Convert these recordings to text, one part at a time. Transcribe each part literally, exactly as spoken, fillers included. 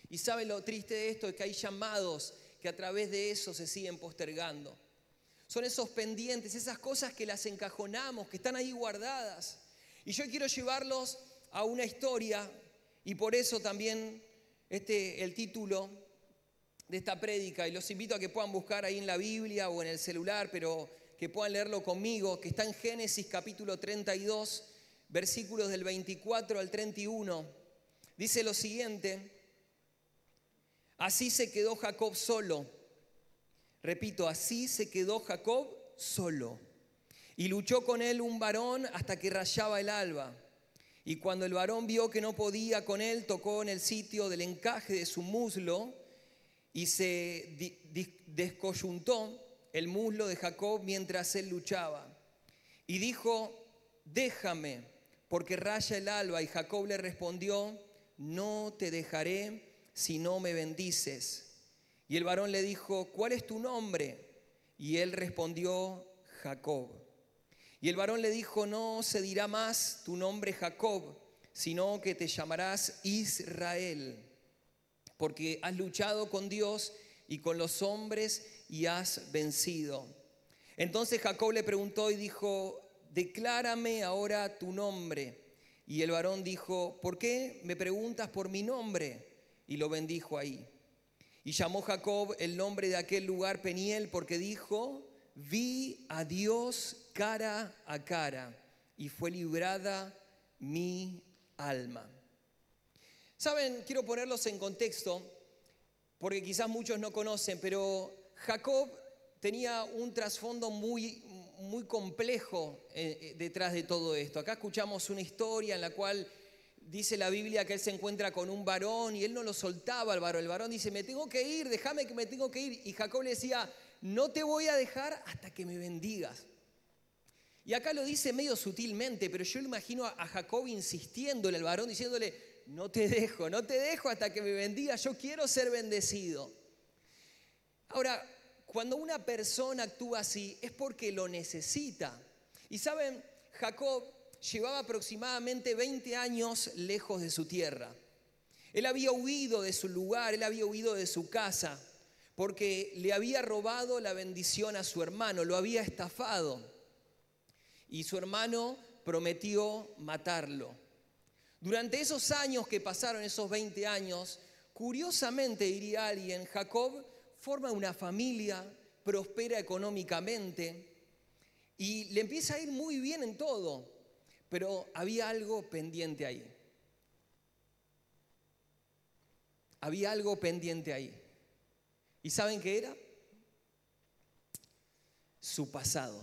Y ¿sabe lo triste de esto? Es que hay llamados que a través de eso se siguen postergando. Son esos pendientes, esas cosas que las encajonamos, que están ahí guardadas. Y yo quiero llevarlos a una historia, y por eso también este, el título de esta prédica, y los invito a que puedan buscar ahí en la Biblia o en el celular, pero que puedan leerlo conmigo, que está en Génesis capítulo treinta y dos, versículos del veinticuatro al treinta y uno. Dice lo siguiente: así se quedó Jacob solo. Repito, así se quedó Jacob solo. Y luchó con él un varón hasta que rayaba el alba. Y cuando el varón vio que no podía con él, tocó en el sitio del encaje de su muslo y se di- di- descoyuntó el muslo de Jacob mientras él luchaba. Y dijo: déjame, porque raya el alba. Y Jacob le respondió: no te dejaré si no me bendices. Y el varón le dijo: ¿cuál es tu nombre? Y él respondió: Jacob. Y el varón le dijo: no se dirá más tu nombre Jacob, sino que te llamarás Israel, porque has luchado con Dios y con los hombres y has vencido. Entonces Jacob le preguntó y dijo: declárame ahora tu nombre. Y el varón dijo: ¿por qué me preguntas por mi nombre? Y lo bendijo ahí. Y llamó Jacob el nombre de aquel lugar Peniel, porque dijo: vi a Dios cara a cara y fue librada mi alma. Saben, quiero ponerlos en contexto, porque quizás muchos no conocen, pero Jacob tenía un trasfondo muy, muy complejo eh, detrás de todo esto. Acá escuchamos una historia en la cual dice la Biblia que él se encuentra con un varón y él no lo soltaba al varón. El varón dice: me tengo que ir, déjame que me tengo que ir. Y Jacob le decía: no te voy a dejar hasta que me bendigas. Y acá lo dice medio sutilmente, pero yo lo imagino a Jacob insistiéndole al varón, diciéndole: no te dejo, no te dejo hasta que me bendigas, yo quiero ser bendecido. Ahora, cuando una persona actúa así es porque lo necesita. Y saben, Jacob llevaba aproximadamente veinte años lejos de su tierra. Él había huido de su lugar, él había huido de su casa, porque le había robado la bendición a su hermano, lo había estafado. Y su hermano prometió matarlo. Durante esos años que pasaron, esos veinte años, curiosamente diría alguien, Jacob forma una familia, prospera económicamente y le empieza a ir muy bien en todo. Pero había algo pendiente ahí. Había algo pendiente ahí. ¿Y saben qué era? Su pasado.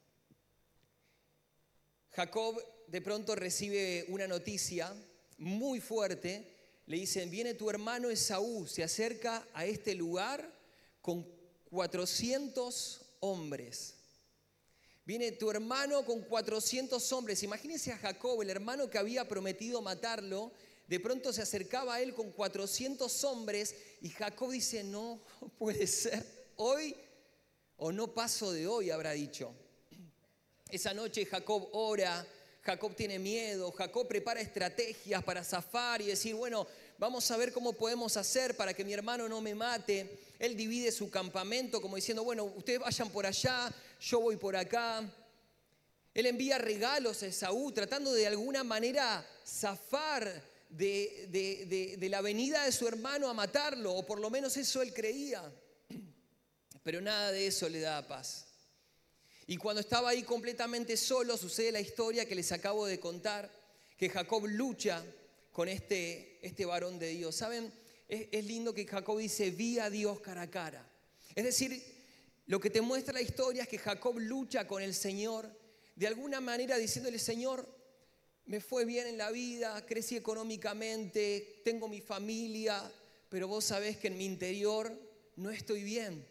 Jacob de pronto recibe una noticia muy fuerte. Le dicen: viene tu hermano Esaú, se acerca a este lugar con cuatrocientos hombres. Viene tu hermano con cuatrocientos hombres. Imagínense a Jacob, el hermano que había prometido matarlo, de pronto se acercaba a él con cuatrocientos hombres y Jacob dice: no puede ser, hoy o no paso de hoy, habrá dicho. Esa noche Jacob ora, Jacob tiene miedo, Jacob prepara estrategias para zafar y decir: bueno, vamos a ver cómo podemos hacer para que mi hermano no me mate. Él divide su campamento como diciendo: bueno, ustedes vayan por allá, yo voy por acá. Él envía regalos a Esaú tratando de alguna manera zafar de, de, de, de la venida de su hermano a matarlo, o por lo menos eso él creía. Pero nada de eso le da paz. Y cuando estaba ahí completamente solo, sucede la historia que les acabo de contar, que Jacob lucha con este, este varón de Dios. ¿Saben? Es, es lindo que Jacob dice: vi a Dios cara a cara. Es decir, lo que te muestra la historia es que Jacob lucha con el Señor, de alguna manera diciéndole: Señor, me fue bien en la vida, crecí económicamente, tengo mi familia, pero vos sabés que en mi interior no estoy bien.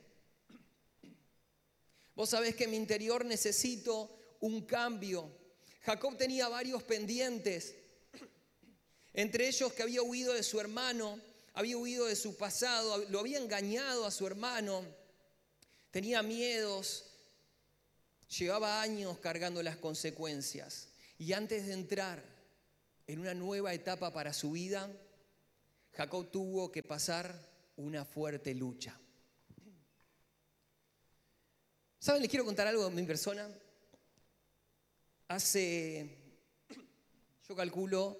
Vos sabés que en mi interior necesito un cambio. Jacob tenía varios pendientes, entre ellos que había huido de su hermano, había huido de su pasado, lo había engañado a su hermano, tenía miedos, llevaba años cargando las consecuencias. Y antes de entrar en una nueva etapa para su vida, Jacob tuvo que pasar una fuerte lucha. ¿Saben? Les quiero contar algo de mi persona. Hace, yo calculo,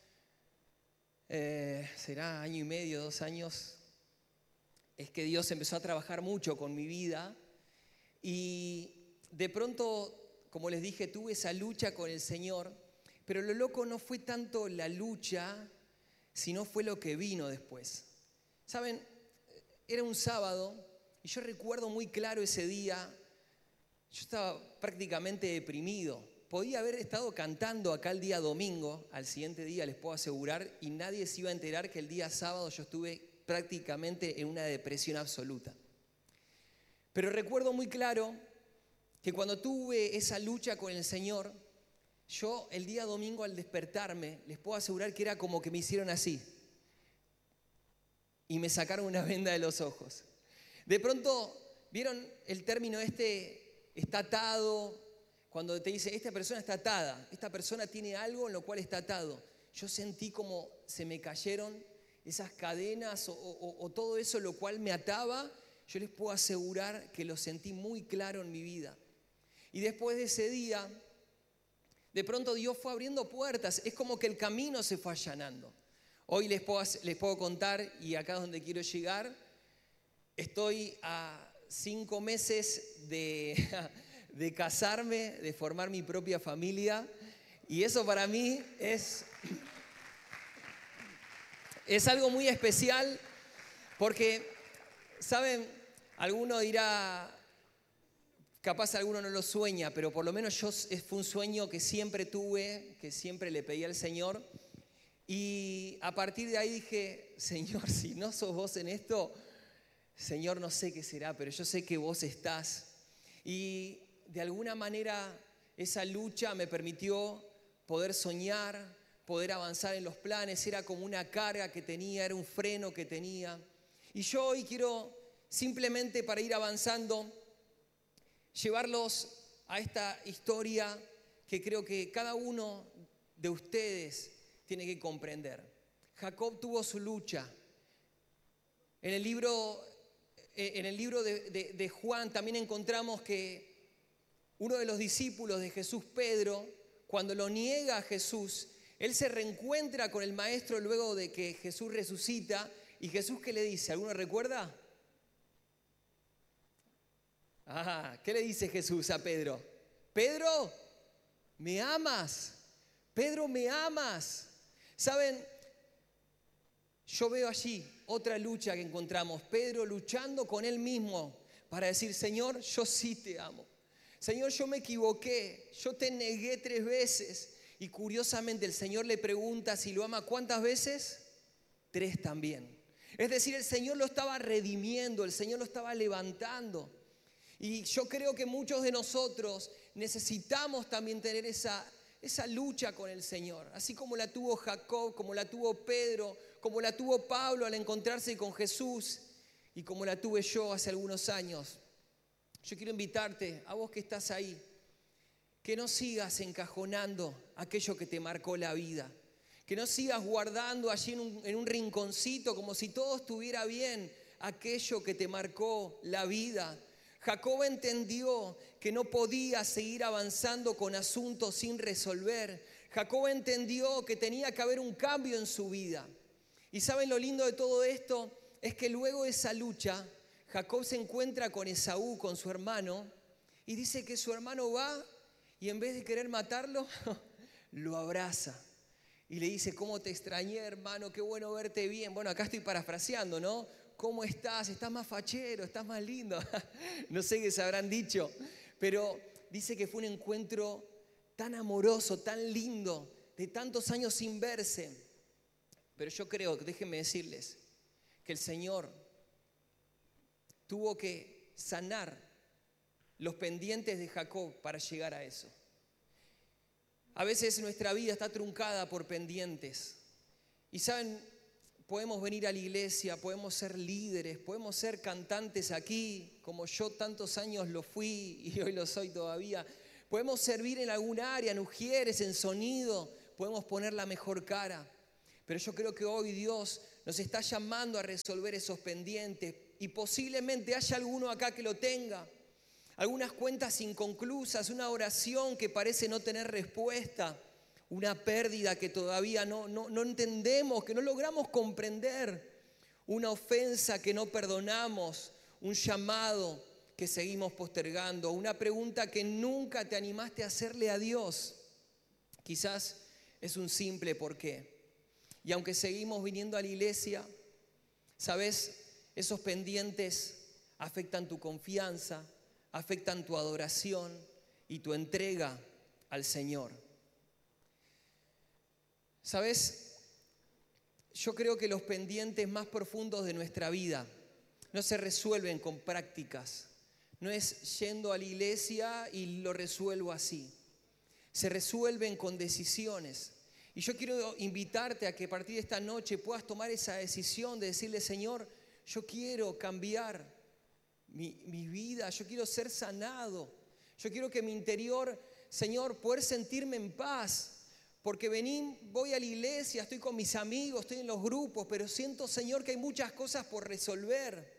eh, será año y medio, dos años, es que Dios empezó a trabajar mucho con mi vida y de pronto, como les dije, tuve esa lucha con el Señor, pero lo loco no fue tanto la lucha, sino fue lo que vino después. ¿Saben? Era un sábado y yo recuerdo muy claro ese día. Yo estaba prácticamente deprimido. Podía haber estado cantando acá el día domingo, al siguiente día les puedo asegurar, y nadie se iba a enterar que el día sábado yo estuve prácticamente en una depresión absoluta. Pero recuerdo muy claro que cuando tuve esa lucha con el Señor, yo el día domingo al despertarme, les puedo asegurar que era como que me hicieron así y me sacaron una venda de los ojos. De pronto, ¿vieron el término este? Está atado, cuando te dice, esta persona está atada, esta persona tiene algo en lo cual está atado. Yo sentí como se me cayeron esas cadenas o, o, o todo eso lo cual me ataba. Yo les puedo asegurar que lo sentí muy claro en mi vida. Y después de ese día, de pronto Dios fue abriendo puertas. Es como que el camino se fue allanando. Hoy les puedo, les puedo contar, y acá es donde quiero llegar, estoy a cinco meses de, de casarme, de formar mi propia familia, y eso para mí es, es algo muy especial porque, ¿saben? Alguno dirá, capaz alguno no lo sueña, pero por lo menos yo fue un sueño que siempre tuve, que siempre le pedí al Señor, y a partir de ahí dije, Señor, si no sos vos en esto, Señor, no sé qué será, pero yo sé que vos estás. Y de alguna manera esa lucha me permitió poder soñar, poder avanzar en los planes. Era como una carga que tenía, era un freno que tenía. Y yo hoy quiero simplemente, para ir avanzando, llevarlos a esta historia que creo que cada uno de ustedes tiene que comprender. Jacob tuvo su lucha. En el libro... En el libro de, de, de Juan también encontramos que uno de los discípulos de Jesús, Pedro, cuando lo niega a Jesús, él se reencuentra con el maestro luego de que Jesús resucita. ¿Y Jesús qué le dice? ¿Alguno recuerda? Ah, ¿qué le dice Jesús a Pedro? Pedro, ¿me amas? Pedro, ¿me amas? ¿Saben? Yo veo allí otra lucha que encontramos. Pedro luchando con él mismo para decir, Señor, yo sí te amo. Señor, yo me equivoqué. Yo te negué tres veces. Y curiosamente el Señor le pregunta si lo ama. ¿Cuántas veces? Tres también. Es decir, el Señor lo estaba redimiendo. El Señor lo estaba levantando. Y yo creo que muchos de nosotros necesitamos también tener esa, esa lucha con el Señor. Así como la tuvo Jacob, como la tuvo Pedro, como la tuvo Pablo al encontrarse con Jesús y como la tuve yo hace algunos años. Yo quiero invitarte, a vos que estás ahí, que no sigas encajonando aquello que te marcó la vida. Que no sigas guardando allí en un, en un rinconcito como si todo estuviera bien aquello que te marcó la vida. Jacob entendió que no podía seguir avanzando con asuntos sin resolver. Jacob entendió que tenía que haber un cambio en su vida. Y ¿saben lo lindo de todo esto? Es que luego de esa lucha, Jacob se encuentra con Esaú, con su hermano, y dice que su hermano va y en vez de querer matarlo, lo abraza. Y le dice, ¿cómo te extrañé, hermano? Qué bueno verte bien. Bueno, acá estoy parafraseando, ¿no? ¿Cómo estás? ¿Estás más fachero? ¿Estás más lindo? No sé qué se habrán dicho, pero dice que fue un encuentro tan amoroso, tan lindo, de tantos años sin verse. Pero yo creo, déjenme decirles, que el Señor tuvo que sanar los pendientes de Jacob para llegar a eso. A veces nuestra vida está truncada por pendientes. Y saben, podemos venir a la iglesia, podemos ser líderes, podemos ser cantantes aquí, como yo tantos años lo fui y hoy lo soy todavía. Podemos servir en algún área, en Ujieres, en sonido, podemos poner la mejor cara. Pero yo creo que hoy Dios nos está llamando a resolver esos pendientes y posiblemente haya alguno acá que lo tenga. Algunas cuentas inconclusas, una oración que parece no tener respuesta, una pérdida que todavía no, no, no entendemos, que no logramos comprender, una ofensa que no perdonamos, un llamado que seguimos postergando, una pregunta que nunca te animaste a hacerle a Dios. Quizás es un simple por qué. Y aunque seguimos viniendo a la iglesia, ¿sabes? Esos pendientes afectan tu confianza, afectan tu adoración y tu entrega al Señor. ¿Sabes? Yo creo que los pendientes más profundos de nuestra vida no se resuelven con prácticas. No es yendo a la iglesia y lo resuelvo así. Se resuelven con decisiones. Y yo quiero invitarte a que a partir de esta noche puedas tomar esa decisión de decirle, Señor, yo quiero cambiar mi, mi vida, yo quiero ser sanado. Yo quiero que mi interior, Señor, poder sentirme en paz. Porque vení, voy a la iglesia, estoy con mis amigos, estoy en los grupos, pero siento, Señor, que hay muchas cosas por resolver.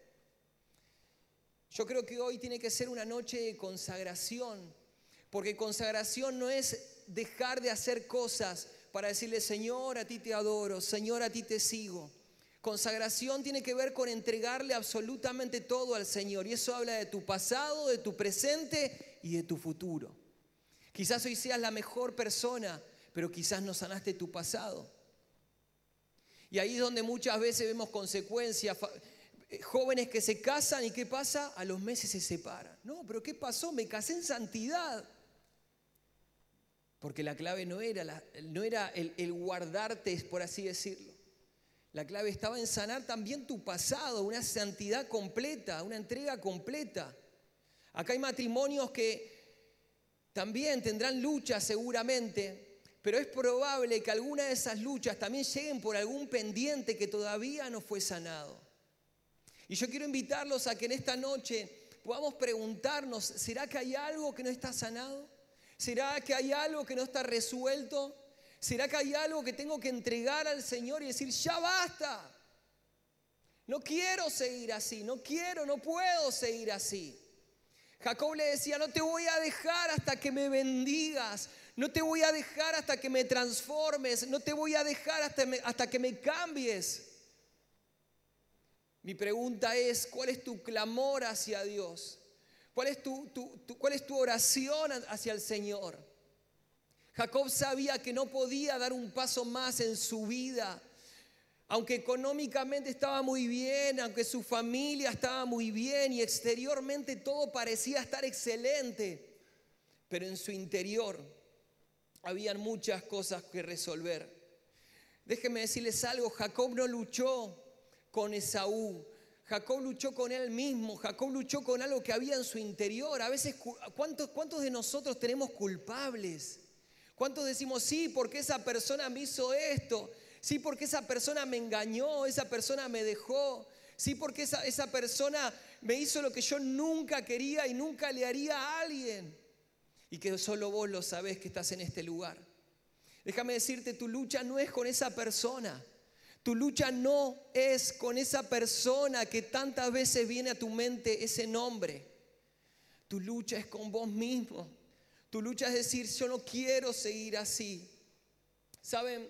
Yo creo que hoy tiene que ser una noche de consagración, porque consagración no es dejar de hacer cosas para decirle, Señor, a ti te adoro, Señor, a ti te sigo. Consagración tiene que ver con entregarle absolutamente todo al Señor, y eso habla de tu pasado, de tu presente y de tu futuro. Quizás hoy seas la mejor persona, pero quizás no sanaste tu pasado. Y ahí es donde muchas veces vemos consecuencias. Jóvenes que se casan y ¿qué pasa? A los meses se separan. No, pero ¿qué pasó? Me casé en santidad. Porque la clave no era, la, no era el, el guardarte, por así decirlo. La clave estaba en sanar también tu pasado, una santidad completa, una entrega completa. Acá hay matrimonios que también tendrán luchas seguramente, pero es probable que alguna de esas luchas también lleguen por algún pendiente que todavía no fue sanado. Y yo quiero invitarlos a que en esta noche podamos preguntarnos, ¿será que hay algo que no está sanado? ¿Será que hay algo que no está resuelto? ¿Será que hay algo que tengo que entregar al Señor y decir, ya basta? No quiero seguir así, no quiero, no puedo seguir así. Jacob le decía, no te voy a dejar hasta que me bendigas. No te voy a dejar hasta que me transformes. No te voy a dejar hasta, me, hasta que me cambies. Mi pregunta es, ¿cuál es tu clamor hacia Dios? ¿Cuál es tu, tu, tu, cuál es tu oración hacia el Señor? Jacob sabía que no podía dar un paso más en su vida. Aunque económicamente estaba muy bien, aunque su familia estaba muy bien y exteriormente todo parecía estar excelente, pero en su interior habían muchas cosas que resolver. Déjenme decirles algo, Jacob no luchó con Esaú, Jacob luchó con él mismo, Jacob luchó con algo que había en su interior. A veces, ¿cuántos, cuántos de nosotros tenemos culpables? ¿Cuántos decimos, sí, porque esa persona me hizo esto? Sí, porque esa persona me engañó, esa persona me dejó. Sí, porque esa, esa persona me hizo lo que yo nunca quería y nunca le haría a alguien. Y que solo vos lo sabés que estás en este lugar. Déjame decirte, tu lucha no es con esa persona. Tu lucha no es con esa persona que tantas veces viene a tu mente ese nombre. Tu lucha es con vos mismo. Tu lucha es decir, yo no quiero seguir así. ¿Saben?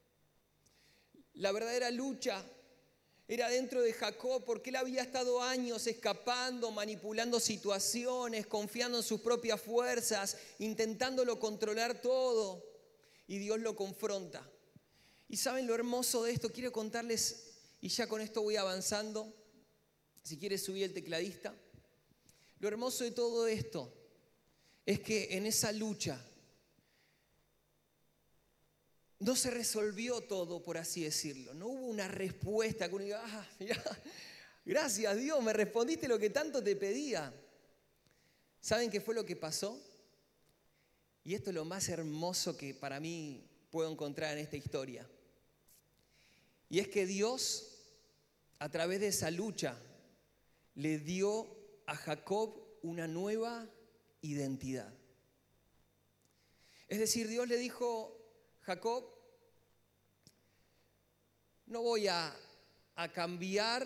La verdadera lucha era dentro de Jacob porque él había estado años escapando, manipulando situaciones, confiando en sus propias fuerzas, intentándolo controlar todo. Y Dios lo confronta. Y ¿saben lo hermoso de esto? Quiero contarles, y ya con esto voy avanzando, si quieres subir el tecladista. Lo hermoso de todo esto es que en esa lucha no se resolvió todo, por así decirlo. No hubo una respuesta que uno diga, ah, mirá, gracias Dios, me respondiste lo que tanto te pedía. ¿Saben qué fue lo que pasó? Y esto es lo más hermoso que para mí puedo encontrar en esta historia. Y es que Dios, a través de esa lucha, le dio a Jacob una nueva identidad. Es decir, Dios le dijo, Jacob, no voy a, a cambiar